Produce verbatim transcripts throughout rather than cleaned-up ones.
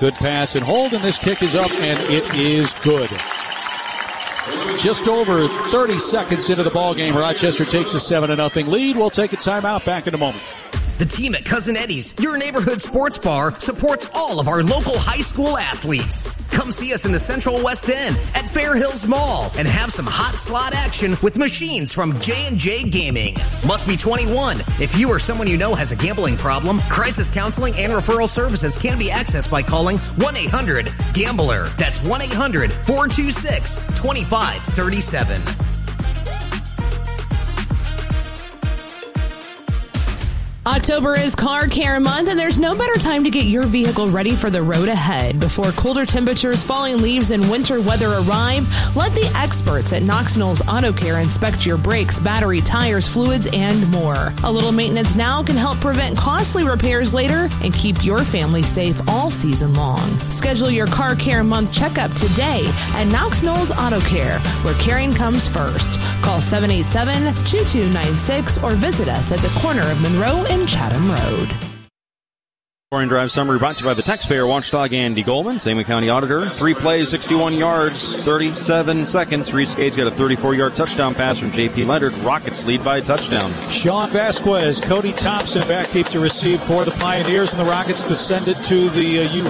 Good pass and hold, and this kick is up, and it is good. Just over thirty seconds into the ball game, Rochester takes a seven to nothing lead. We'll take a timeout. Back in a moment. The team at Cousin Eddie's, your neighborhood sports bar, supports all of our local high school athletes. Come see us in the Central West End at Fair Hills Mall and have some hot slot action with machines from J and J Gaming. Must be twenty-one. If you or someone you know has a gambling problem, crisis counseling and referral services can be accessed by calling one eight hundred gambler. That's one eight hundred four two six two five three seven. October is Car Care Month, and there's no better time to get your vehicle ready for the road ahead. Before colder temperatures, falling leaves, and winter weather arrive, let the experts at Knox Knolls Auto Care inspect your brakes, battery, tires, fluids, and more. A little maintenance now can help prevent costly repairs later and keep your family safe all season long. Schedule your Car Care Month checkup today at Knox Knolls Auto Care, where caring comes first. Call seven eight seven, two two nine six or visit us at the corner of Monroe and Chatham Road. Morning Drive Summary brought to you by the taxpayer watchdog Andy Goldman, Sangamon County Auditor. Three plays, sixty-one yards, thirty-seven seconds. Reese Gates got a thirty-four-yard touchdown pass from J P Leonard. Rockets lead by a touchdown. Sean Vasquez, Cody Thompson back deep to receive for the Pioneers, and the Rockets to send it to the uh,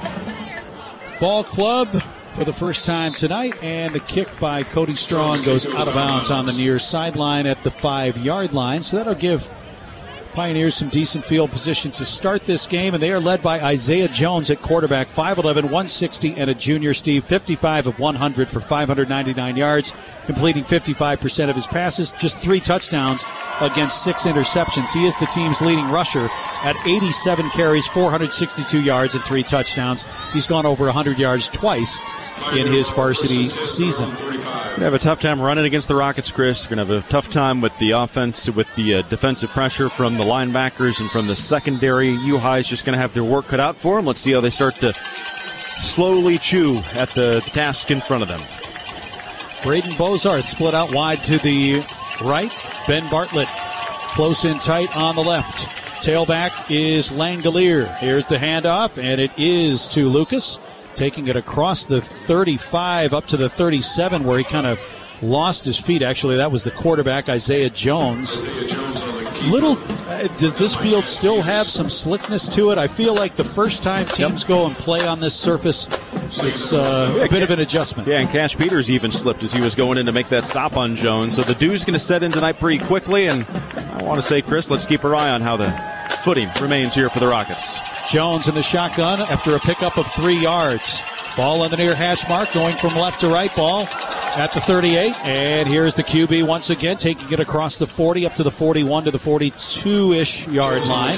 U-High Ball Club for the first time tonight, and the kick by Cody Strong goes out of bounds on the near sideline at the five-yard line. So that'll give Pioneers some decent field position to start this game, and they are led by Isaiah Jones at quarterback, five eleven, one sixty, and a junior, Steve, fifty-five of one hundred for five hundred ninety-nine yards, completing fifty-five percent of his passes, just three touchdowns against six interceptions. He is the team's leading rusher at eighty-seven carries, four hundred sixty-two yards, and three touchdowns. He's gone over one hundred yards twice in his varsity season. We're going to have a tough time running against the Rockets, Chris. We're going to have a tough time with the offense, with the uh, defensive pressure from the linebackers and from the secondary. U-High's just going to have their work cut out for them. Let's see how they start to slowly chew at the task in front of them. Braden Bozart split out wide to the right. Ben Bartlett close in tight on the left. Tailback is Langolier. Here's the handoff, and it is to Lucas, taking it across the thirty-five up to the thirty-seven, where he kind of lost his feet. Actually, that was the quarterback, Isaiah Jones. Little, uh, does this field still have some slickness to it? I feel like the first time teams go and play on this surface, it's uh, a bit of an adjustment. Yeah, and Cash Peters even slipped as he was going in to make that stop on Jones. So the dew's going to set in tonight pretty quickly, and I want to say, Chris, let's keep our eye on how the footing remains here for the Rockets. Jones in the shotgun after a pickup of three yards. Ball on the near hash mark, going from left to right. Ball at the thirty-eight. And here's the Q B once again, taking it across the forty up to the forty-one to the forty-two-ish yard line.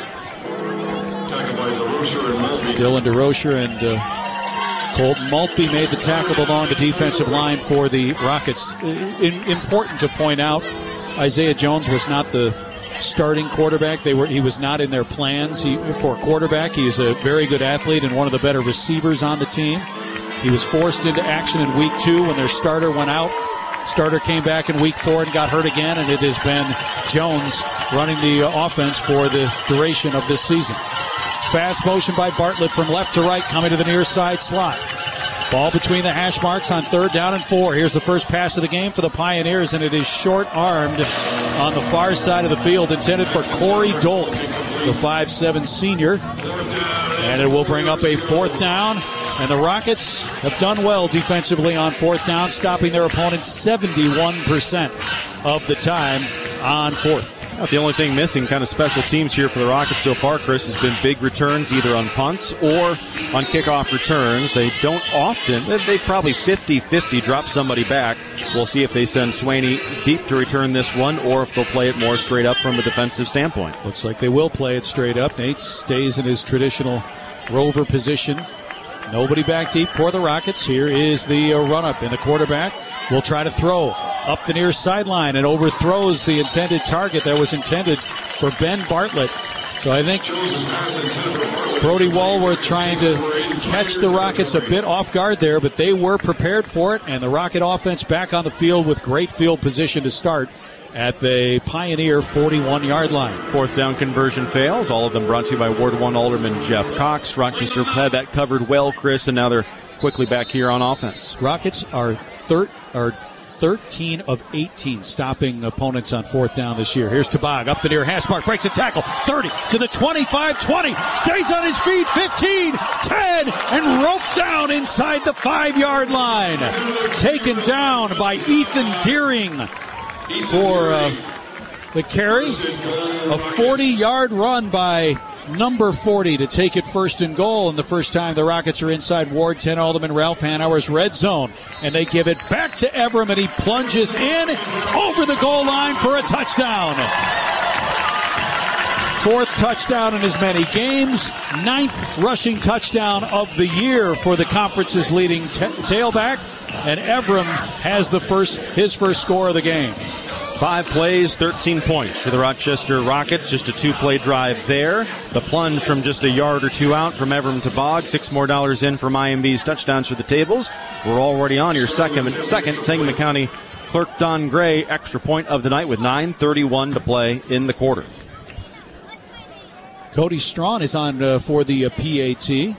Dylan DeRocher and uh, Colton Maltby made the tackle along the defensive line for the Rockets. In, important to point out, Isaiah Jones was not the starting quarterback. They were he was not in their plans. He, for a quarterback, he's a very good athlete and one of the better receivers on the team. He was forced into action in week two when their starter went out. Starter came back in week four and got hurt again, and it has been Jones running the offense for the duration of this season. Fast motion by Bartlett from left to right, coming to the near side slot. Ball between the hash marks on third down and four. Here's the first pass of the game for the Pioneers, and it is short-armed on the far side of the field, intended for Corey Dolk, the five seven senior. And it will bring up a fourth down. And the Rockets have done well defensively on fourth down, stopping their opponents seventy-one percent of the time on fourth. The only thing missing, kind of special teams here for the Rockets so far, Chris, has been big returns either on punts or on kickoff returns. They don't often, they probably fifty-fifty drop somebody back. We'll see if they send Swaney deep to return this one or if they'll play it more straight up from a defensive standpoint. Looks like they will play it straight up. Nate stays in his traditional rover position. Nobody back deep for the Rockets. Here is the uh, run-up, and the quarterback will try to throw up the near sideline and overthrows the intended target that was intended for Ben Bartlett. So I think Brody Walworth trying to catch the Rockets a bit off guard there, but they were prepared for it, and the Rocket offense back on the field with great field position to start. at the Pioneer forty-one-yard line. Fourth down conversion fails. All of them brought to you by Ward one Alderman Jeff Cox. Rochester had that covered well, Chris, and now they're quickly back here on offense. Rockets are thir- are thirteen of eighteen stopping opponents on fourth down this year. Here's Tabag up the near hash mark, breaks a tackle, thirty to the twenty-five, twenty, stays on his feet, fifteen, ten, and roped down inside the five-yard line. Taken down by Ethan Deering for uh, the carry. A forty-yard run by number forty to take it first and goal, and the first time the Rockets are inside Ward ten Alderman Ralph Hanauer's red zone, and they give it back to Evram, and he plunges in over the goal line for a touchdown. Fourth touchdown in as many games, ninth rushing touchdown of the year for the conference's leading t- tailback, and Evram has the first his first score of the game. Five plays, thirteen points for the Rochester Rockets. Just a two-play drive there. The plunge from just a yard or two out from Evram to Bogg. Six more dollars in from I M B's touchdowns for the tables. We're already on your second, second Sangamon County clerk Don Gray extra point of the night with nine thirty-one to play in the quarter. Cody Strawn is on uh, for the uh, P A T.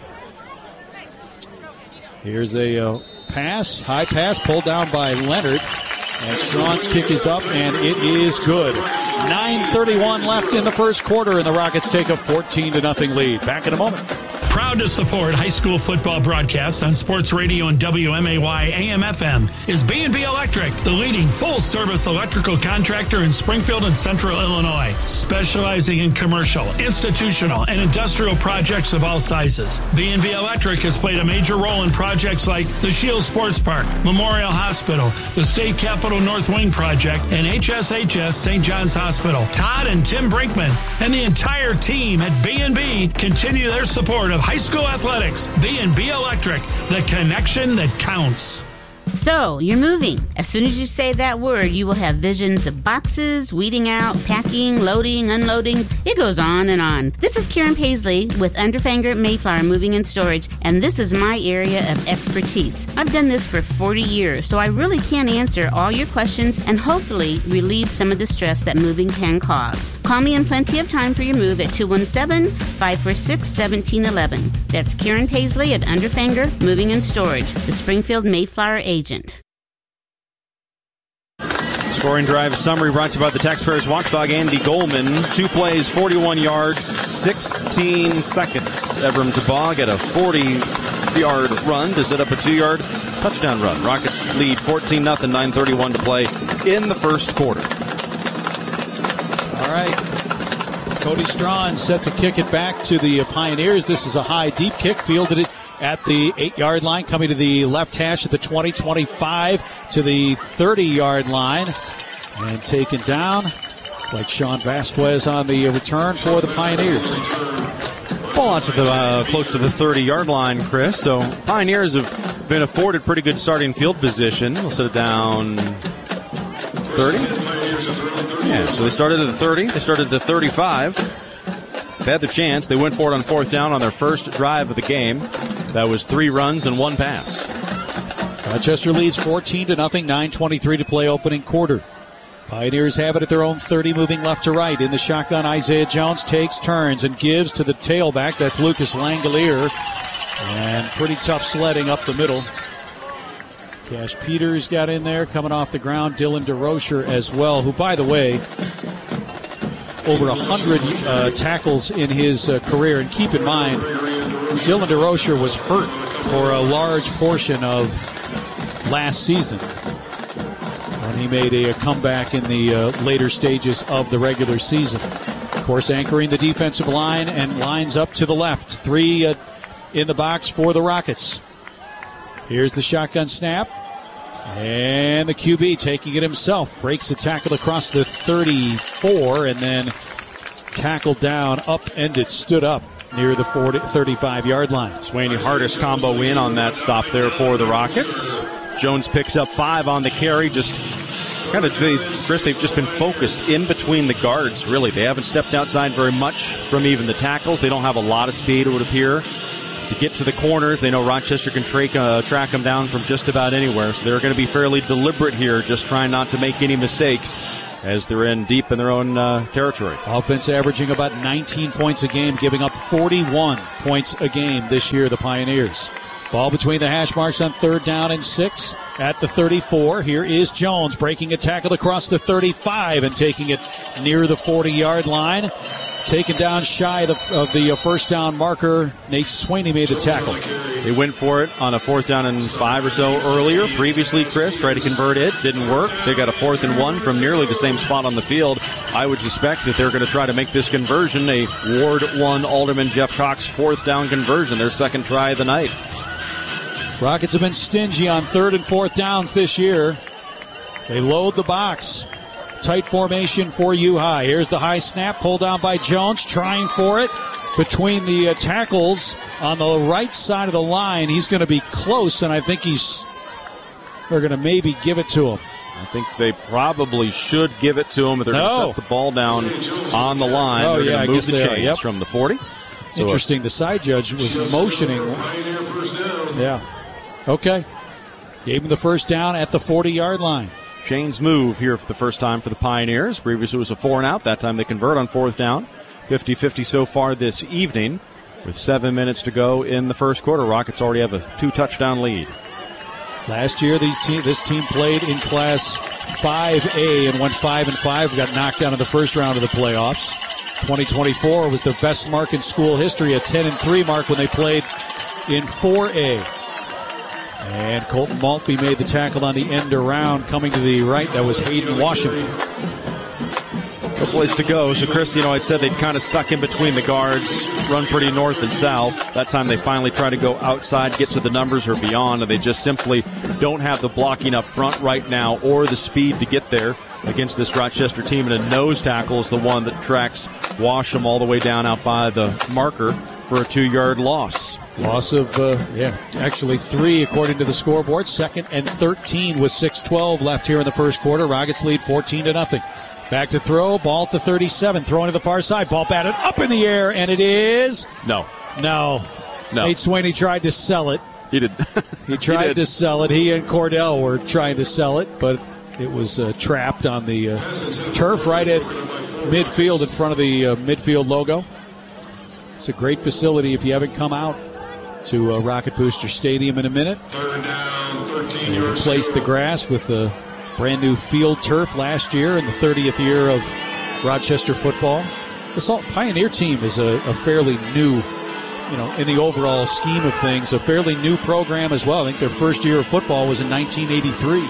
Here's a uh, pass, high pass, pulled down by Leonard. And Strawn's kick is up, and it is good. nine thirty-one left in the first quarter, and the Rockets take a fourteen to nothing lead. Back in a moment. Proud to support high school football broadcasts on Sports Radio and W M A Y A M F M is B and B Electric, the leading full-service electrical contractor in Springfield and Central Illinois, specializing in commercial, institutional, and industrial projects of all sizes. B and B Electric has played a major role in projects like the Shield Sports Park, Memorial Hospital, the State Capitol North Wing Project, and H S H S Saint John's Hospital. Todd and Tim Brinkman and the entire team at B and B continue their support of high school athletics. B and B Electric, the connection that counts. So, you're moving. As soon as you say that word, you will have visions of boxes, weeding out, packing, loading, unloading. It goes on and on. This is Karen Paisley with Underfanger Mayflower Moving and Storage, and this is my area of expertise. I've done this for forty years, so I really can answer all your questions and hopefully relieve some of the stress that moving can cause. Call me in plenty of time for your move at two one seven, five four six, one seven one one. That's Karen Paisley at Underfanger Moving and Storage, the Springfield Mayflower agent. Scoring drive summary brought to you by the Taxpayers Watchdog, Andy Goldman. Two plays, forty-one yards, sixteen seconds. Evram to Bogg at a forty-yard run to set up a two-yard touchdown run. Rockets lead fourteen nothing, nine thirty-one to play in the first quarter. All right. Cody Strawn set to kick it back to the Pioneers. This is a high, deep kick, fielded it at the eight-yard line, coming to the left hash at the twenty, twenty-five to the thirty-yard line, and taken down like Sean Vasquez on the return for the Pioneers. Ball out to the uh, close to the thirty-yard line, Chris. So Pioneers have been afforded pretty good starting field position. We'll set it down thirty. Yeah, so they started at the thirty. They started at the thirty-five. They had the chance. They went for it on fourth down on their first drive of the game. That was three runs and one pass. Rochester leads fourteen to nothing, nine twenty-three to play opening quarter. Pioneers have it at their own thirty, moving left to right. In the shotgun, Isaiah Jones takes, turns, and gives to the tailback. That's Lucas Langolier. And pretty tough sledding up the middle. Cash Peters got in there, coming off the ground. Dylan DeRocher as well, who, by the way, over one hundred uh, tackles in his uh, career. And keep in mind, Dylan DeRocher was hurt for a large portion of last season when he made a, a comeback in the uh, later stages of the regular season. Of course, anchoring the defensive line and lines up to the left. Three uh, in the box for the Rockets. Here's the shotgun snap. And the Q B taking it himself. Breaks the tackle across the thirty-four and then tackled down, upended, stood up near the forty, thirty-five-yard line. Swaney Hardest combo in on that stop there for the Rockets. Jones picks up five on the carry. Just kind of, they, Chris, they've just been focused in between the guards, really. They haven't stepped outside very much from even the tackles. They don't have a lot of speed, it would appear, to get to the corners. They know Rochester can track, uh, track them down from just about anywhere, so they're going to be fairly deliberate here, just trying not to make any mistakes as they're in deep in their own uh, territory. Offense averaging about nineteen points a game, giving up forty-one points a game this year, the Pioneers. Ball between the hash marks on third down and six at the thirty-four. Here is Jones breaking a tackle across the thirty-five and taking it near the forty-yard line. Taken down shy of the, of the first down marker. Nate Swaney made the tackle. They went for it on a fourth down and five or so earlier. Previously, Chris tried to convert it. Didn't work. They got a fourth and one from nearly the same spot on the field. I would suspect that they're going to try to make this conversion a Ward one Alderman Jeff Cox fourth down conversion. Their second try of the night. Rockets have been stingy on third and fourth downs this year. They load the box. Tight formation for U-High. Here's the high snap, pulled down by Jones, trying for it between the uh, tackles on the right side of the line. He's going to be close, and I think he's they're going to maybe give it to him. I think they probably should give it to him, but they're no. going to set the ball down on the line. Oh, they're yeah, going to move the chains yep. from the forty. So interesting. Uh, the side judge was motioning. Yeah. Okay. Gave him the first down at the forty-yard line. Chains move here for the first time for the Pioneers. Previously it was a four and out. That time they convert on fourth down. fifty-fifty so far this evening with seven minutes to go in the first quarter. Rockets already have a two-touchdown lead. Last year, these team, this team played in Class five A and went five and five. Got knocked out in the first round of the playoffs. twenty twenty-four was the best mark in school history, a ten and three mark when they played in four A. And Colton Maltby made the tackle on the end around. Coming to the right, that was Hayden Washam. No place to go. So, Chris, you know, I'd said they'd kind of stuck in between the guards, run pretty north and south. That time they finally try to go outside, get to the numbers or beyond, and they just simply don't have the blocking up front right now or the speed to get there against this Rochester team. And a nose tackle is the one that tracks Washam all the way down out by the marker for a two-yard loss. Loss of, uh, yeah, actually three according to the scoreboard. Second and thirteen with six twelve left here in the first quarter. Rockets lead fourteen to nothing. Back to throw, ball at the thirty-seven, throwing to the far side. Ball batted up in the air, and it is... No. No. No. Nate Swaney tried to sell it. He did. he tried he did. to sell it. He and Cordell were trying to sell it, but it was uh, trapped on the uh, turf right at midfield in front of the uh, midfield logo. It's a great facility if you haven't come out to uh, Rocket Booster Stadium in a minute. They replaced the grass with a brand new field turf last year in the thirtieth year of Rochester football. This Pioneer team is a, a fairly new, you know, in the overall scheme of things, a fairly new program as well. I think their first year of football was in nineteen eighty-three.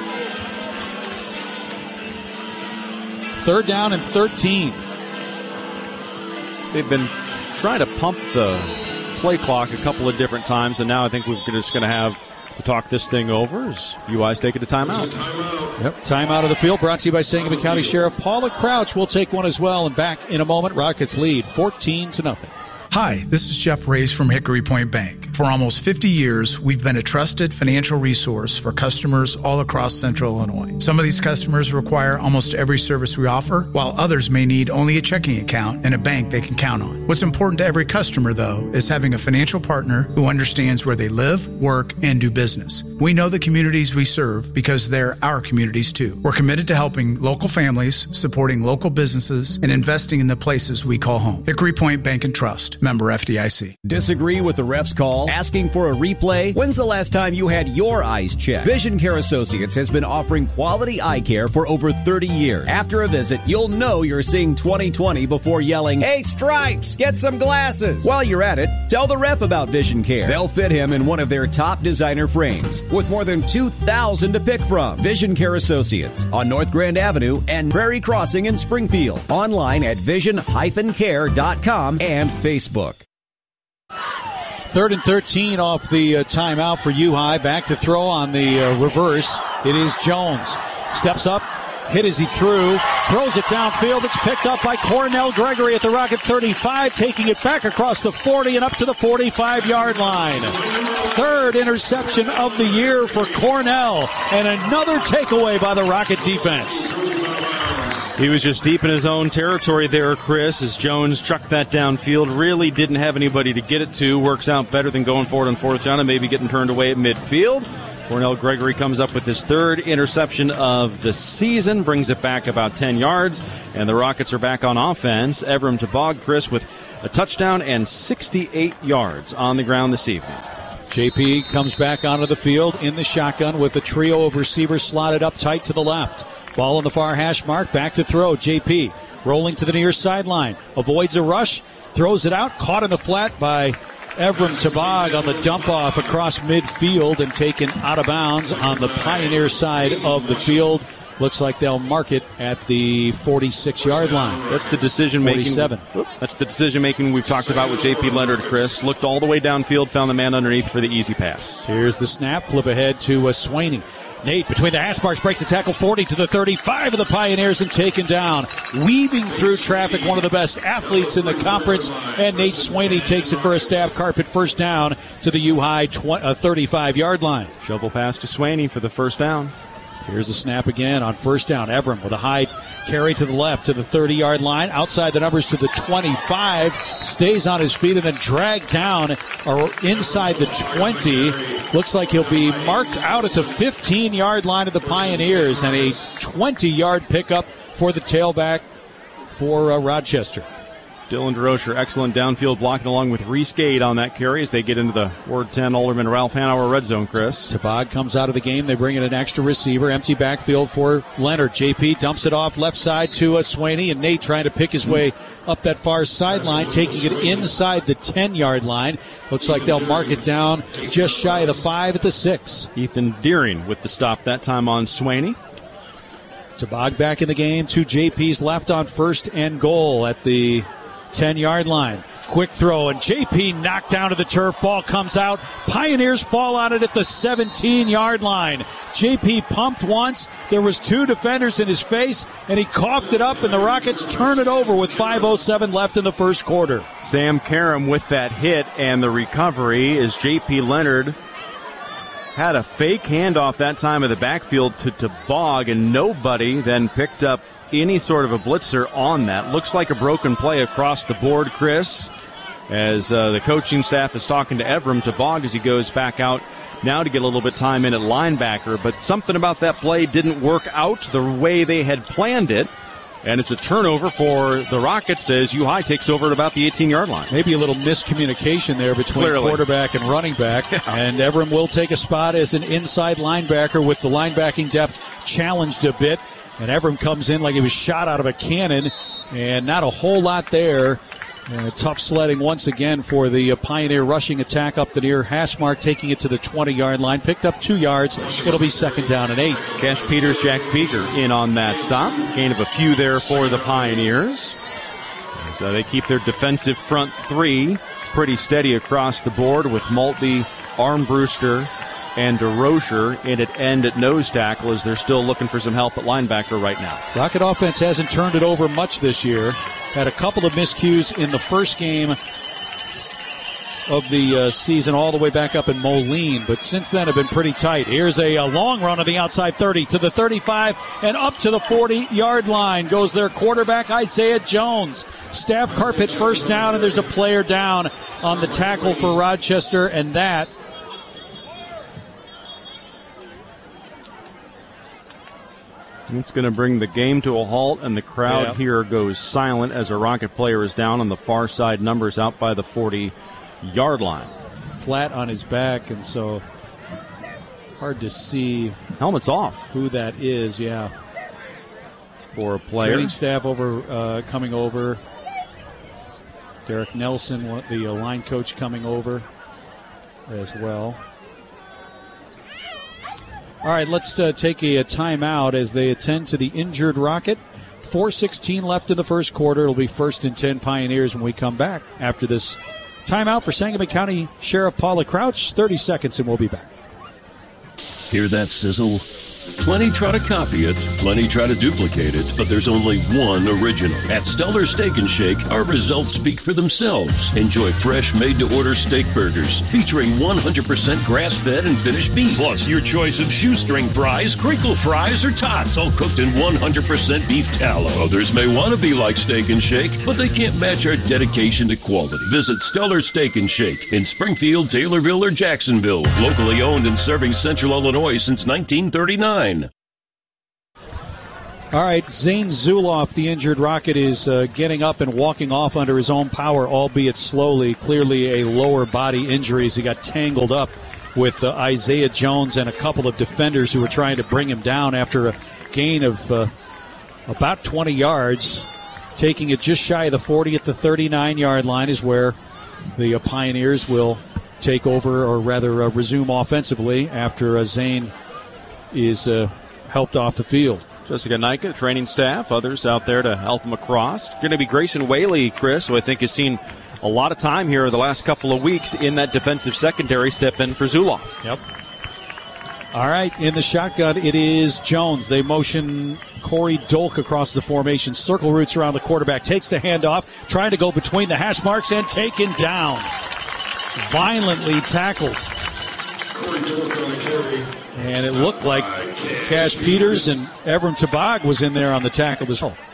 Third down and thirteen. They've been trying to pump the play clock a couple of different times, and now I think we're just going to have to talk this thing over as U I's taking a timeout. Yep, timeout of the field brought to you by Sangamon County Sheriff Paula Crouch. We'll take one as well, and back in a moment. Rockets lead fourteen to nothing. Hi, this is Jeff Reyes from Hickory Point Bank. For almost fifty years, we've been a trusted financial resource for customers all across Central Illinois. Some of these customers require almost every service we offer, while others may need only a checking account and a bank they can count on. What's important to every customer, though, is having a financial partner who understands where they live, work, and do business. We know the communities we serve because they're our communities, too. We're committed to helping local families, supporting local businesses, and investing in the places we call home. Hickory Point Bank and Trust. Member F D I C. Disagree with the ref's call? Asking for a replay? When's the last time you had your eyes checked? Vision Care Associates has been offering quality eye care for over thirty years. After a visit, you'll know you're seeing twenty twenty before yelling, "Hey, Stripes, get some glasses!" While you're at it, tell the ref about Vision Care. They'll fit him in one of their top designer frames with more than two thousand to pick from. Vision Care Associates on North Grand Avenue and Prairie Crossing in Springfield. Online at vision dash care dot com and Facebook. Third and thirteen off the uh, timeout for U-High. Back to throw on the uh, reverse. It is Jones. Steps up, hit as he threw, throws it downfield. It's picked up by Cornell Gregory at the Rocket thirty-five, taking it back across the forty and up to the forty-five-yard line. Third interception of the year for Cornell, and another takeaway by the Rocket defense. He was just deep in his own territory there, Chris, as Jones chucked that downfield. Really didn't have anybody to get it to. Works out better than going forward on fourth down and maybe getting turned away at midfield. Cornell Gregory comes up with his third interception of the season, brings it back about ten yards, and the Rockets are back on offense. Evrim Tabag, Chris, with a touchdown and sixty-eight yards on the ground this evening. J P comes back onto the field in the shotgun with a trio of receivers slotted up tight to the left. Ball on the far hash mark, back to throw. J P rolling to the near sideline, avoids a rush, throws it out, caught in the flat by Evrim Tabag on the dump-off across midfield and taken out of bounds on the Pioneer side of the field. Looks like they'll mark it at the forty-six-yard line. That's the decision-making. forty-seven. That's the decision-making we've talked about with J P Leonard, Chris. Looked all the way downfield, found the man underneath for the easy pass. Here's the snap. Flip ahead to uh, Swaney. Nate, between the hash marks, breaks a tackle forty to the thirty-five of the Pioneers and taken down. Weaving through traffic, one of the best athletes in the conference. And Nate Swaney takes it for a staff carpet first down to the U-High thirty-five-yard line. Shovel pass to Swaney for the first down. Here's the snap again on first down. Evrim with a high carry to the left to the thirty-yard line. Outside the numbers to the twenty-five. Stays on his feet and then dragged down or inside the twenty. Looks like he'll be marked out at the fifteen-yard line of the Pioneers. And a twenty-yard pickup for the tailback for uh, Rochester. Dylan DeRocher, excellent downfield blocking along with Reese Gade on that carry as they get into the Ward ten Alderman Ralph Hanauer red zone, Chris. Tabag comes out of the game. They bring in an extra receiver. Empty backfield for Leonard. J P dumps it off left side to uh, Swaney, and Nate trying to pick his way up that far sideline, taking it inside the ten-yard line. Looks like they'll mark it down just shy of the five at the six. Ethan Deering with the stop that time on Swaney. Tabag back in the game. Two J Ps left on first and goal at the ten-yard line. Quick throw, and J P knocked down to the turf. Ball comes out. Pioneers fall on it at the seventeen-yard line. J P pumped once. There was two defenders in his face, and he coughed it up, and the Rockets turn it over with five oh seven left in the first quarter. Sam Karam with that hit, and the recovery is J P Leonard. Had a fake handoff that time of the backfield to Tabag, and nobody then picked up any sort of a blitzer on that. Looks like a broken play across the board, Chris, as uh, the coaching staff is talking to Evrim Tabag as he goes back out now to get a little bit time in at linebacker. But something about that play didn't work out the way they had planned it, and it's a turnover for the Rockets as U-High takes over at about the eighteen-yard line. Maybe a little miscommunication there between Clearly. quarterback and running back. Yeah. And Evrim will take a spot as an inside linebacker with the linebacking depth challenged a bit. And Evrim comes in like he was shot out of a cannon, and not a whole lot there. Uh, tough sledding once again for the uh, Pioneer rushing attack up the near hash mark, taking it to the twenty-yard line. Picked up two yards. It'll be second down and eight. Cash Peters, Jack Beaker in on that stop. Gain of a few there for the Pioneers. So they keep their defensive front three pretty steady across the board with Maltby, Armbruster, and DeRocher in at end at nose tackle as they're still looking for some help at linebacker right now. Rocket offense hasn't turned it over much this year. Had a couple of miscues in the first game of the uh, season all the way back up in Moline, but since then have been pretty tight. Here's a, a long run on the outside thirty to the thirty-five and up to the forty-yard line goes their quarterback Isaiah Jones. Staff carpet first down, and there's a player down on the tackle for Rochester, and that it's going to bring the game to a halt, and the crowd yeah. here goes silent as a Rocket player is down on the far side, numbers out by the forty-yard line. Flat on his back, and so hard to see. Helmet's off. Who that is, yeah. For a player. Training staff over, uh, coming over. Derek Nelson, one, the uh, line coach, coming over as well. All right, let's uh, take a, a timeout as they attend to the injured Rocket. four sixteen left in the first quarter. It'll be first and ten Pioneers when we come back after this timeout for Sangamon County Sheriff Paula Crouch. thirty seconds and we'll be back. Hear that sizzle? Plenty try to copy it, plenty try to duplicate it, but there's only one original. At Stellar Steak and Shake, our results speak for themselves. Enjoy fresh, made-to-order steak burgers featuring one hundred percent grass-fed and finished beef. Plus, your choice of shoestring fries, crinkle fries, or tots, all cooked in one hundred percent beef tallow. Others may want to be like Steak and Shake, but they can't match our dedication to quality. Visit Stellar Steak and Shake in Springfield, Taylorville, or Jacksonville. Locally owned and serving Central Illinois since nineteen thirty-nine. All right, Zane Zuloff, the injured Rocket, is uh, getting up and walking off under his own power, albeit slowly. Clearly a lower body injury as he got tangled up with uh, Isaiah Jones and a couple of defenders who were trying to bring him down after a gain of uh, about twenty yards. Taking it just shy of the forty at the thirty-nine-yard line is where the uh, Pioneers will take over, or rather uh, resume offensively after uh, Zane is uh, helped off the field. Jessica Nika, training staff, others out there to help him across. Going to be Grayson Whaley, Chris, who I think has seen a lot of time here the last couple of weeks in that defensive secondary, step in for Zuloff. Yep. All right, in the shotgun, it is Jones. They motion Corey Dolk across the formation. Circle routes around the quarterback. Takes the handoff, trying to go between the hash marks and taken down. Violently tackled. And it looked like Cash Peters and Evram Tabag was in there on the tackle this whole.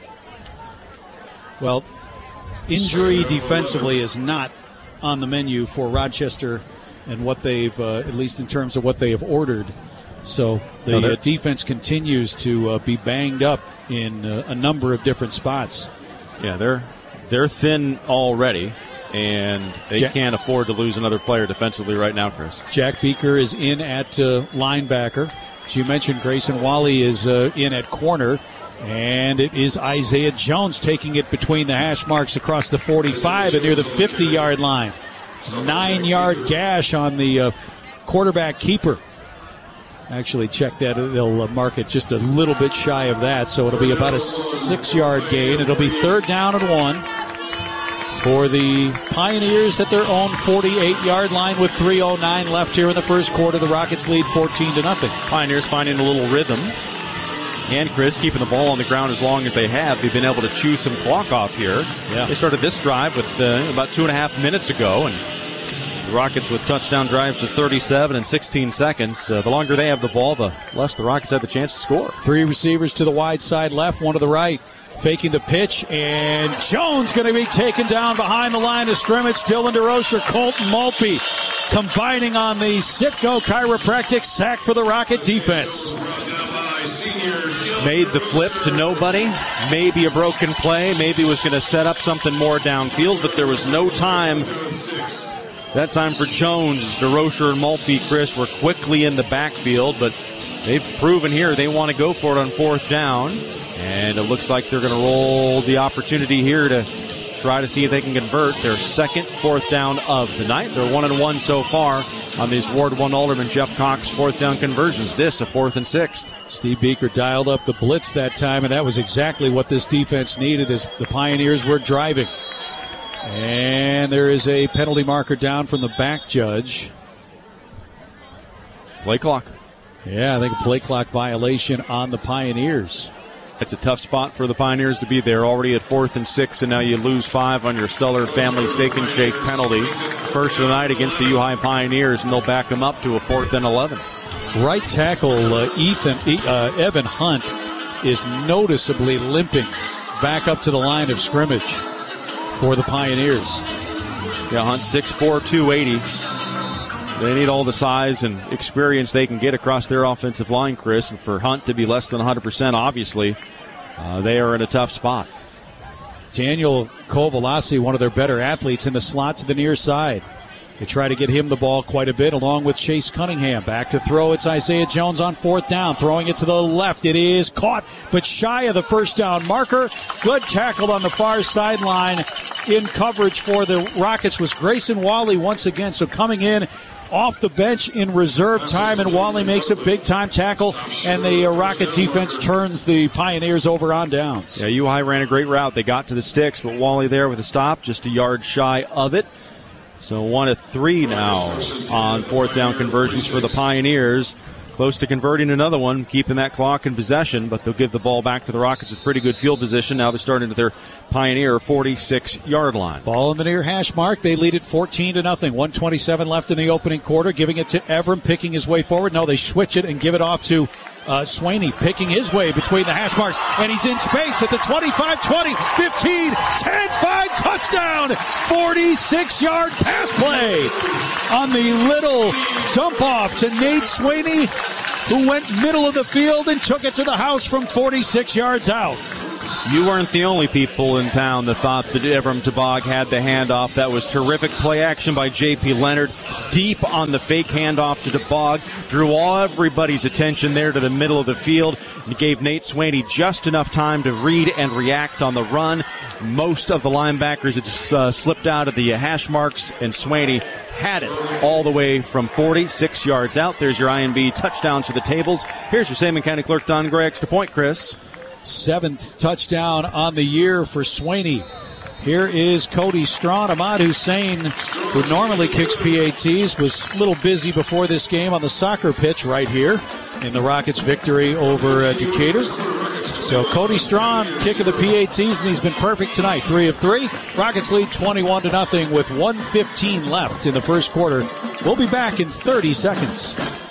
Well, injury defensively is not on the menu for Rochester and what they've, uh, at least in terms of what they have ordered. So the no, uh, defense continues to uh, be banged up in uh, a number of different spots. Yeah, they're they're thin already, and they Jack, can't afford to lose another player defensively right now, Chris. Jack Beaker is in at uh, linebacker. As you mentioned, Grayson Wally is uh, in at corner. And it is Isaiah Jones taking it between the hash marks across the forty-five and near the fifty-yard line. Nine-yard gash on the uh, quarterback keeper. Actually, check that. They'll uh, mark it just a little bit shy of that, so it'll be about a six-yard gain. It'll be third down and one for the Pioneers at their own forty-eight-yard line with three oh nine left here in the first quarter. The Rockets lead fourteen to nothing. Pioneers finding a little rhythm. And, Chris, keeping the ball on the ground as long as they have. They've been able to chew some clock off here. Yeah. They started this drive with uh, about two and a half minutes ago, and the Rockets with touchdown drives of thirty-seven and sixteen seconds. Uh, the longer they have the ball, the less the Rockets have the chance to score. Three receivers to the wide side left, one to the right. Faking the pitch, and Jones going to be taken down behind the line of scrimmage. Dylan DeRocher, Colton Maltby combining on the Sitco Chiropractic sack for the Rocket defense. Made the flip to nobody. Maybe a broken play. Maybe was going to set up something more downfield, but there was no time. That time for Jones. DeRocher and Maltby, Chris, were quickly in the backfield, but they've proven here they want to go for it on fourth down. And it looks like they're going to roll the opportunity here to try to see if they can convert their second fourth down of the night. They're one and one so far on these Ward one Alderman Jeff Cox fourth down conversions. This a fourth and sixth. Steve Beaker dialed up the blitz that time, and that was exactly what this defense needed as the Pioneers were driving. And there is a penalty marker down from the back judge. Play clock. Yeah, I think a play clock violation on the Pioneers. It's a tough spot for the Pioneers to be there, already at fourth and six, and now you lose five on your Stellar Family Steak and Shake penalty. First of the night against the U-High Pioneers, and they'll back them up to a fourth and eleven. Right tackle uh, Ethan uh, Evan Hunt is noticeably limping back up to the line of scrimmage for the Pioneers. Yeah, Hunt six four, two eighty. They need all the size and experience they can get across their offensive line, Chris. And for Hunt to be less than one hundred percent, obviously, uh, they are in a tough spot. Daniel Kovalasi, one of their better athletes, in the slot to the near side. They try to get him the ball quite a bit, along with Chase Cunningham. Back to throw. It's Isaiah Jones on fourth down. Throwing it to the left. It is caught, but shy of the first down marker. Good tackle on the far sideline. In coverage for the Rockets was Grayson Wally once again. So coming in off the bench in reserve time, and Wally makes a big-time tackle, and the uh, Rocket defense turns the Pioneers over on downs. Yeah, U-High ran a great route. They got to the sticks, but Wally there with a stop, just a yard shy of it. So one of three now on fourth down conversions for the Pioneers. close to converting another one, keeping that clock in possession, but they'll give the ball back to the Rockets with pretty good field position. Now they're starting at their Pioneer forty-six-yard line. Ball in the near hash mark. They lead it fourteen to nothing. one twenty-seven left in the opening quarter. Giving it to Evram, picking his way forward. No, they switch it and give it off to uh, Swaney, picking his way between the hash marks. And he's in space at the twenty-five, twenty, fifteen, ten, five, touchdown. forty-six-yard pass play on the little dump off to Nate Swaney, who went middle of the field and took it to the house from forty-six yards out. You weren't the only people in town that thought that Evram Tabag had the handoff. That was terrific play action by J P. Leonard. Deep on the fake handoff to Tabag. Drew all everybody's attention there to the middle of the field and gave Nate Swaney just enough time to read and react on the run. Most of the linebackers had just, uh, slipped out of the hash marks, and Swaney had it all the way from forty-six yards out. There's your I M B touchdowns for the tables. Here's your Sangamon County Clerk Don Gray extra point, Chris. Seventh touchdown on the year for Swaney. Here is Cody Strawn. Ahmad Hussein, who normally kicks P A Ts, was a little busy before this game on the soccer pitch right here in the Rockets' victory over uh, Decatur. So Cody Strawn kicking the P A Ts, and he's been perfect tonight. Three of three. Rockets lead twenty-one to nothing with one fifteen left in the first quarter. We'll be back in thirty seconds.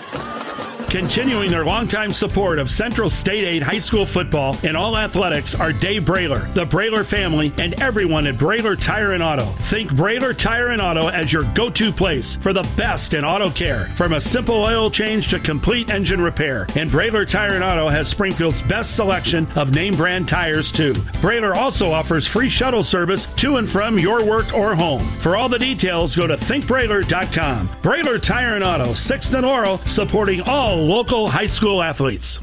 Continuing their longtime support of Central State Aid High School football and all athletics are Dave Brayler, the Brayler family, and everyone at Brayler Tire and Auto. Think Brayler Tire and Auto as your go-to place for the best in auto care, from a simple oil change to complete engine repair. And Brayler Tire and Auto has Springfield's best selection of name brand tires, too. Brayler also offers free shuttle service to and from your work or home. For all the details, go to think brayler dot com. Brayler Tire and Auto, sixth and Laurel, supporting all local high school athletes.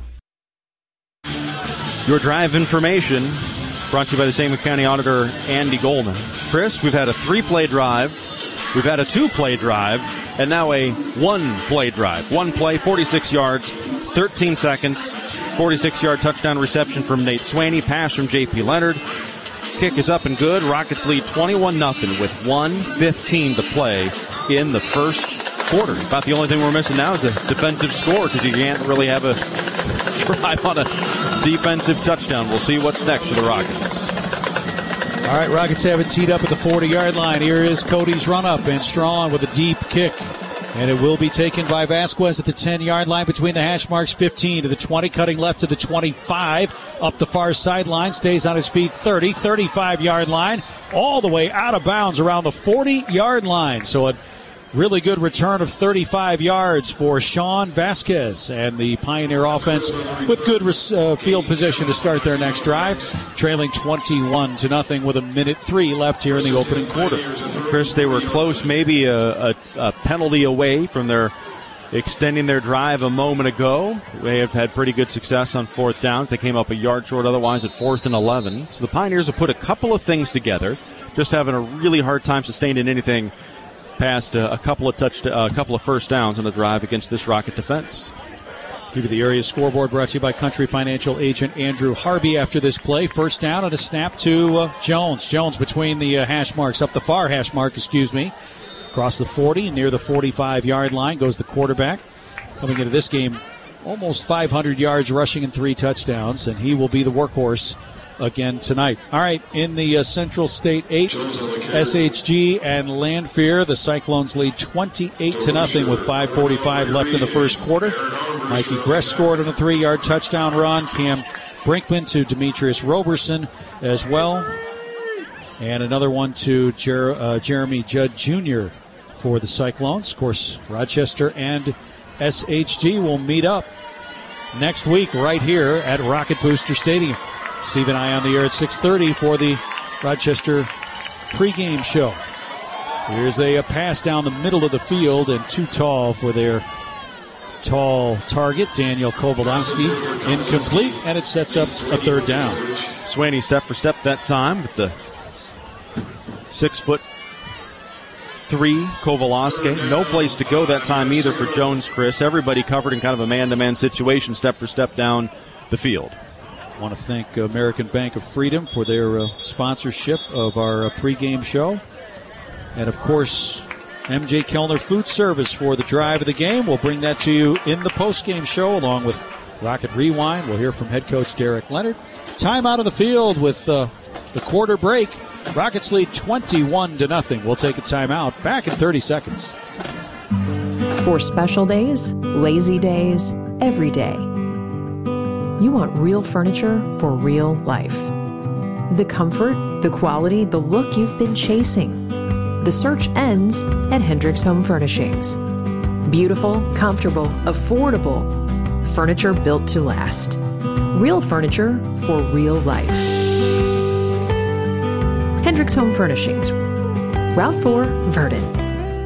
Your drive information brought to you by the Sangamon County Auditor Andy Goldman. Chris, we've had a three-play drive, we've had a two-play drive, and now a one-play drive. One play, forty-six yards, thirteen seconds, forty-six-yard touchdown reception from Nate Swaney, pass from J P. Leonard. Kick is up and good. Rockets lead twenty-one nothing with one fifteen to play in the first quarter. About the only thing we're missing now is a defensive score, because you can't really have a drive on a defensive touchdown. We'll see what's next for the Rockets. All right, Rockets have it teed up at the forty-yard line. Here is Cody's run-up, and Strawn with a deep kick. And it will be taken by Vasquez at the ten-yard line between the hash marks, fifteen to the twenty, cutting left to the twenty-five, up the far sideline, stays on his feet, thirty, thirty-five-yard line, all the way out of bounds around the forty-yard line. So a really good return of thirty-five yards for Sean Vasquez and the Pioneer offense with good uh, field position to start their next drive, trailing twenty-one to nothing with a minute three left here in the opening quarter. Chris, they were close, maybe a, a, a penalty away from their extending their drive a moment ago. They have had pretty good success on fourth downs. They came up a yard short otherwise at fourth and eleven. So the Pioneers have put a couple of things together, just having a really hard time sustaining anything past uh, a couple of touch, uh, a couple of first downs on the drive against this Rocket defense. Give you the area scoreboard brought to you by Country Financial agent Andrew Harvey after this play. First down and a snap to uh, Jones. Jones between the uh, hash marks, up the far hash mark, excuse me. Across the forty, near the forty-five-yard line goes the quarterback. Coming into this game, almost five hundred yards rushing and three touchdowns, and he will be the workhorse again tonight. All right, in the uh, Central State eight, S H G and Lanphier, the Cyclones lead twenty-eight to nothing with five forty-five left in the first quarter. Mikey Gress scored on a three-yard touchdown run. Cam Brinkman to Demetrius Roberson as well. And another one to Jer- uh, Jeremy Judd Junior for the Cyclones. Of course, Rochester and S H G will meet up next week right here at Rocket Booster Stadium. Steve and I on the air at six thirty for the Rochester pregame show. Here's a, a pass down the middle of the field, and too tall for their tall target, Daniel Kovalonsky. Incomplete, and it sets up a third down. Swaney step for step that time with the six foot three Kovalonsky. No place to go that time either for Jones, Chris. Everybody covered in kind of a man-to-man situation, step for step down the field. I want to thank American Bank of Freedom for their uh, sponsorship of our uh, pregame show. And, of course, M J Kellner Food Service for the drive of the game. We'll bring that to you in the postgame show along with Rocket Rewind. We'll hear from head coach Derek Leonard. Time out of the field with uh, the quarter break. Rockets lead twenty-one to nothing. We'll take a timeout. Back in thirty seconds. For special days, lazy days, every day. You want real furniture for real life. The comfort, the quality, the look you've been chasing. The search ends at Hendricks Home Furnishings. Beautiful, comfortable, affordable. Furniture built to last. Real furniture for real life. Hendricks Home Furnishings. Route four, Verdon.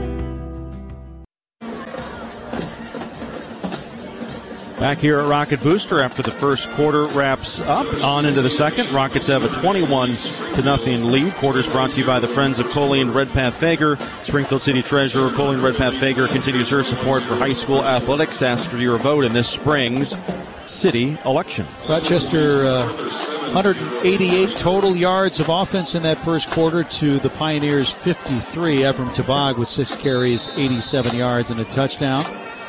Back here at Rocket Booster after the first quarter wraps up. On into the second. Rockets have a twenty-one to nothing lead. Quarters brought to you by the Friends of Colleen Redpath Fager. Springfield City Treasurer Colleen Redpath Fager continues her support for high school athletics. Ask for your vote in this spring's city election. Rochester, uh, one hundred eighty-eight total yards of offense in that first quarter to the Pioneers' fifty-three. Ephraim Tabag with six carries, eighty-seven yards and a touchdown.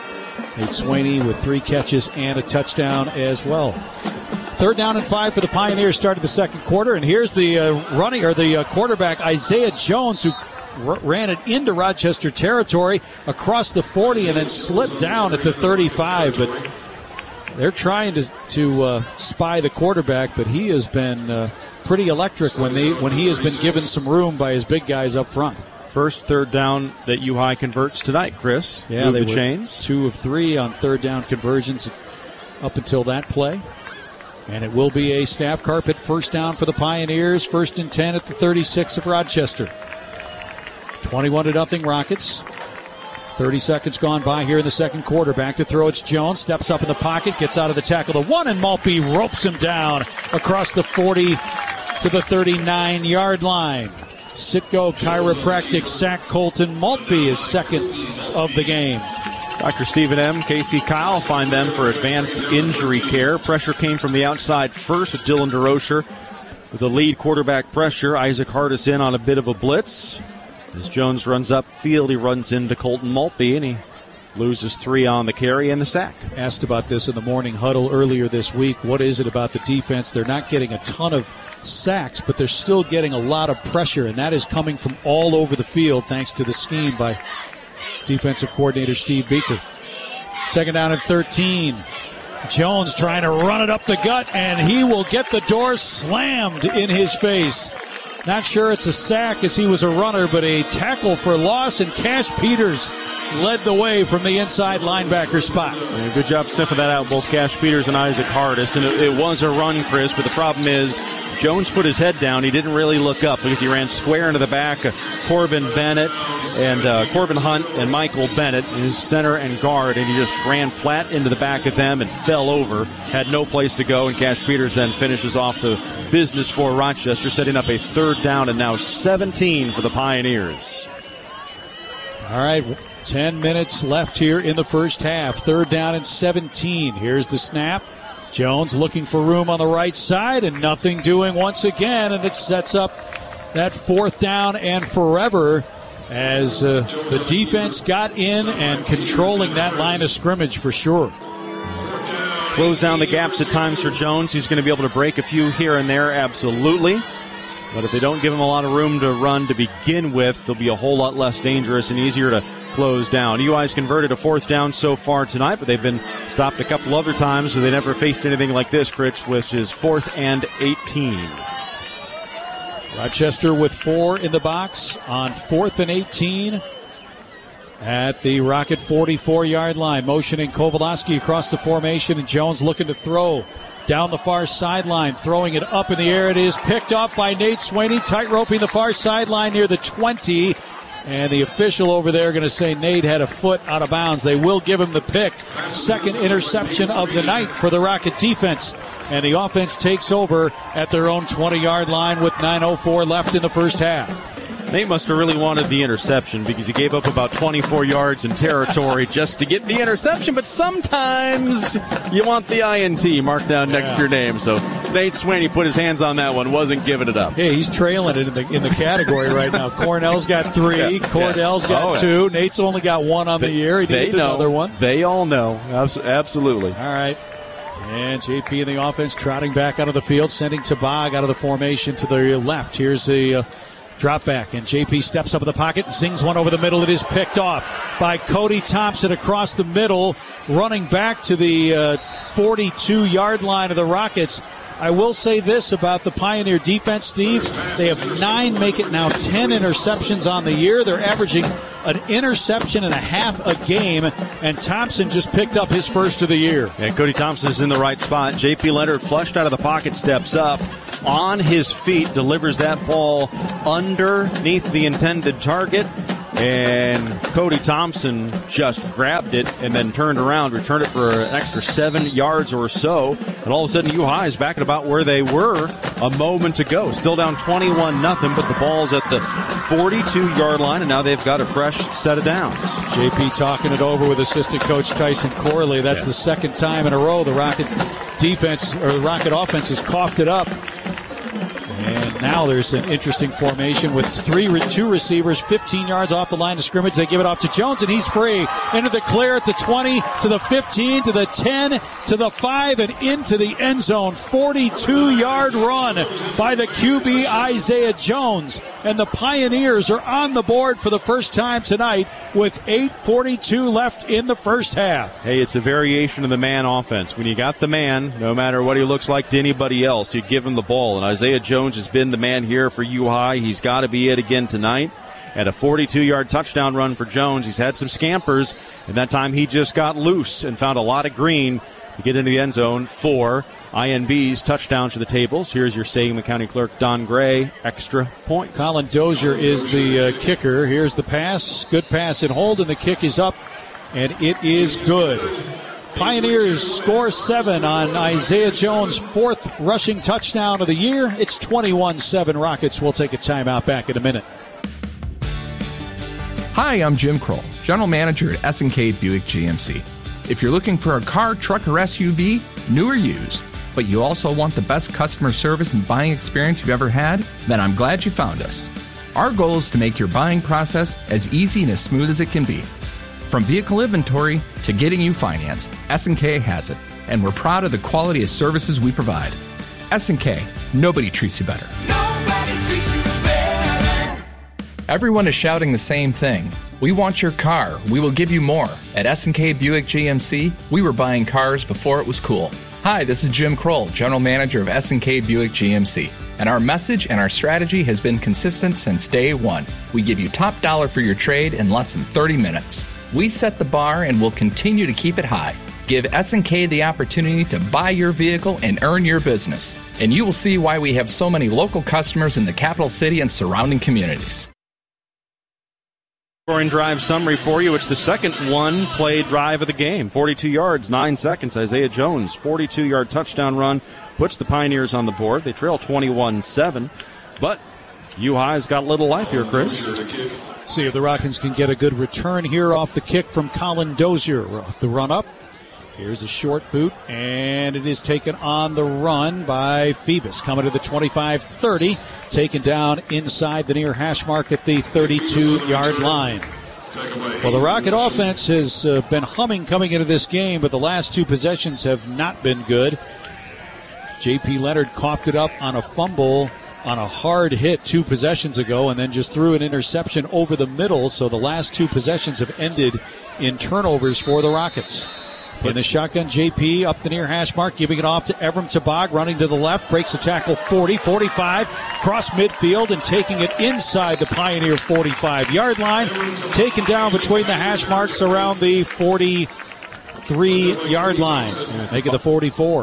Nate Swaney with three catches and a touchdown as well. Third down and five for the Pioneers started the second quarter, and here's the uh, running or the uh, quarterback Isaiah Jones, who r- ran it into Rochester territory across the forty and then slipped down at the thirty-five. But they're trying to to uh, spy the quarterback, but he has been uh, pretty electric when they when he has been given some room by his big guys up front. First third down that U High converts tonight, Chris. Yeah, Move they the were chains. Two of three on third down conversions up until that play. And it will be a staff carpet first down for the Pioneers. First and ten at the thirty-six of Rochester. twenty-one to nothing Rockets. thirty seconds gone by here in the second quarter. Back to throw. It's Jones. Steps up in the pocket. Gets out of the tackle. The one, and Maltby ropes him down across the forty to the thirty-nine-yard line. Sitco Chiropractic sack Colton Maltby is second of the game. Doctor Stephen M., Casey Kyle find them for advanced injury care. Pressure came from the outside first with Dylan DeRocher. With the lead quarterback pressure, Isaac Hardis in on a bit of a blitz. As Jones runs upfield, he runs into Colton Maltby, and he loses three on the carry and the sack. Asked about this in the morning huddle earlier this week. What is it about the defense? They're not getting a ton of sacks, but they're still getting a lot of pressure, and that is coming from all over the field thanks to the scheme by defensive coordinator Steve Beaker. Second down and thirteen. Jones trying to run it up the gut, and he will get the door slammed in his face. Not sure it's a sack as he was a runner, but a tackle for loss, and Cash Peters led the way from the inside linebacker spot. Yeah, good job sniffing that out, both Cash Peters and Isaac Hardis. And it, it was a run, Chris, but the problem is Jones put his head down. He didn't really look up because he ran square into the back of Corbin Bennett and uh, Corbin Hunt and Michael Bennett, his center and guard, and he just ran flat into the back of them and fell over. Had no place to go, and Cash Peters then finishes off the business for Rochester, setting up a third down and now seventeen for the Pioneers. All right, ten minutes left here in the first half. Third down and seventeen. Here's the snap. Jones looking for room on the right side and nothing doing once again, and it sets up that fourth down and forever as uh, the defense got in and controlling that line of scrimmage for sure. Close down the gaps at times for Jones. He's going to be able to break a few here and there, absolutely. But if they don't give him a lot of room to run to begin with, they'll be a whole lot less dangerous and easier to close down. U I's converted a fourth down so far tonight, but they've been stopped a couple other times, so they never faced anything like this, Rich, which is fourth and eighteen. Rochester with four in the box on fourth and eighteen at the Rocket forty-four-yard line. Motioning Kowalski across the formation, and Jones looking to throw down the far sideline, throwing it up in the air. It is picked off by Nate Swaney, tight-roping the far sideline near the twenty. And the official over there going to say Nate had a foot out of bounds. They will give him the pick. Second interception of the night for the Rocket defense. And the offense takes over at their own twenty-yard line with nine oh four left in the first half. Nate must have really wanted the interception because he gave up about twenty-four yards in territory just to get the interception. But sometimes you want the I N T marked down next yeah. to your name. So Nate Swaney put his hands on that one, wasn't giving it up. Hey, he's trailing it in the in the category right now. Cornell's got three. Yeah, Cordell's yeah. got oh, two. Yeah. Nate's only got one on they, the year. He did another one. They all know. Absolutely. All right. And J P in the offense trotting back out of the field, sending Tabag out of the formation to the left. Here's the uh, drop back, and J P steps up in the pocket and zings one over the middle. It is picked off by Cody Thompson across the middle, running back to the uh, forty-two-yard line of the Rockets. I will say this about the Pioneer defense, Steve. They have nine, make it now ten interceptions on the year. They're averaging an interception and a half a game, and Thompson just picked up his first of the year. And Cody Thompson is in the right spot. J P Leonard flushed out of the pocket, steps up, on his feet, delivers that ball underneath the intended target. And Cody Thompson just grabbed it and then turned around, returned it for an extra seven yards or so. And all of a sudden, U High is back at about where they were a moment ago. Still down twenty-one nothing, but the ball's at the forty-two-yard line, and now they've got a fresh set of downs. J P talking it over with assistant coach Tyson Corley. That's yeah. the second time in a row the Rocket defense, or the Rocket offense, has coughed it up. And now there's an interesting formation with three, two receivers, fifteen yards off the line of scrimmage. They give it off to Jones, and he's free. Into the clear at the twenty, to the fifteen, to the ten, to the five, and into the end zone. forty-two-yard run by the Q B, Isaiah Jones. And the Pioneers are on the board for the first time tonight with eight forty-two left in the first half. Hey, it's a variation of the man offense. When you got the man, no matter what he looks like to anybody else, you give him the ball. And Isaiah Jones has been the man here for U High. He's got to be it again tonight. At a forty-two-yard touchdown run for Jones. He's had some scampers, and that time he just got loose and found a lot of green to get into the end zone for I N B's touchdown to the tables. Here's your Sangamon County Clerk, Don Gray, extra points. Colin Dozier is the uh, kicker. Here's the pass. Good pass and hold, and the kick is up, and it is good. Pioneers score seven on Isaiah Jones' fourth rushing touchdown of the year. It's twenty-one seven Rockets. We'll take a timeout back in a minute. Hi, I'm Jim Kroll, General Manager at S and K Buick G M C. If you're looking for a car, truck, or S U V, new or used, but you also want the best customer service and buying experience you've ever had, then I'm glad you found us. Our goal is to make your buying process as easy and as smooth as it can be. From vehicle inventory to getting you financed, S and K has it, and we're proud of the quality of services we provide. S and K, nobody treats you better. Nobody treats you better. Everyone is shouting the same thing. We want your car. We will give you more. At S and K Buick G M C, we were buying cars before it was cool. Hi, this is Jim Kroll, General Manager of S and K Buick G M C. And our message and our strategy has been consistent since day one. We give you top dollar for your trade in less than thirty minutes. We set the bar and will continue to keep it high. Give S and K the opportunity to buy your vehicle and earn your business. And you will see why we have so many local customers in the capital city and surrounding communities. Scoring drive summary for you. It's the second one-play drive of the game. forty-two yards, nine seconds. Isaiah Jones, forty-two-yard touchdown run, puts the Pioneers on the board. They trail twenty-one seven. But U High's got a little life here, Chris. See if the Rockets can get a good return here off the kick from Colin Dozier. The run up. Here's a short boot, and it is taken on the run by Phoebus. Coming to the twenty-five thirty, taken down inside the near hash mark at the thirty-two-yard line. Well, the Rocket offense has uh, been humming coming into this game, but the last two possessions have not been good. J P Leonard coughed it up on a fumble on a hard hit two possessions ago, and then just threw an interception over the middle, so the last two possessions have ended in turnovers for the Rockets. In the shotgun, J P up the near hash mark, giving it off to Evram Tabag, running to the left, breaks a tackle forty, forty-five, cross midfield, and taking it inside the Pioneer forty-five-yard line, taken down between the hash marks around the forty-three-yard line, making the forty-four.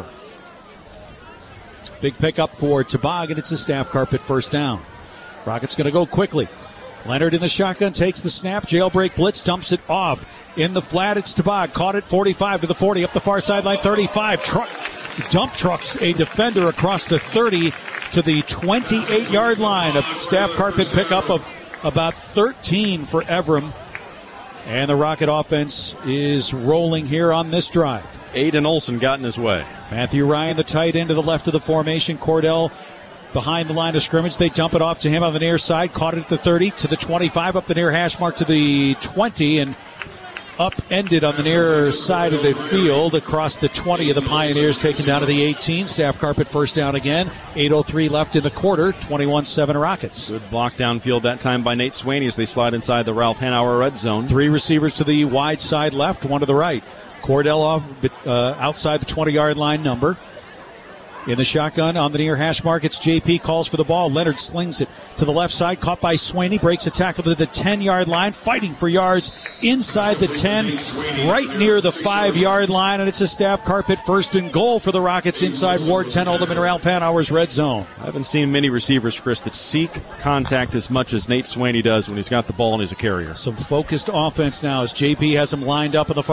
Big pickup for Tabag, and it's a staff carpet first down. Rockets going to go quickly. Leonard in the shotgun takes the snap. Jailbreak blitz, dumps it off. In the flat, it's Tabag. Caught at forty-five to the forty, up the far sideline, thirty-five. Truck, dump trucks a defender across the thirty to the twenty-eight-yard line. A staff carpet pickup of about thirteen for Evram. And the Rocket offense is rolling here on this drive. Aiden Olson got in his way. Matthew Ryan, the tight end to the left of the formation. Cordell behind the line of scrimmage. They dump it off to him on the near side. Caught it at the thirty, to the twenty-five, up the near hash mark to the twenty, and upended on the near side of the field across the twenty of the Pioneers, taken down to the eighteen. Staff carpet first down again. eight oh three left in the quarter. twenty-one seven Rockets. Good block downfield that time by Nate Swaney as they slide inside the Ralph Hanauer red zone. Three receivers to the wide side left, one to the right. Cordell off uh, outside the twenty-yard line number. In the shotgun on the near hash mark, it's J P, calls for the ball. Leonard slings it to the left side, caught by Swaney, breaks a tackle to the ten-yard line, fighting for yards inside the ten, right near the five-yard line, and it's a staff carpet first and goal for the Rockets inside Ward ten Oldham in Ralph Hanauer's red zone. I haven't seen many receivers, Chris, that seek contact as much as Nate Swaney does when he's got the ball and he's a carrier. Some focused offense now as J P has him lined up in the far